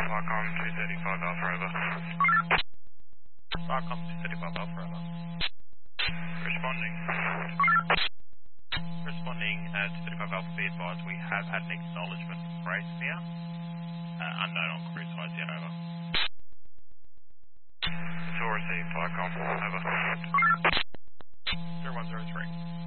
Falcon 235 Alpha, over. Falcon 235 Alpha, over. Responding. Responding at 235 Alpha, be advised we have had an acknowledgement of Grace here. Unknown on cruise heights yet, over. It's all received, Falcon, over. 0103.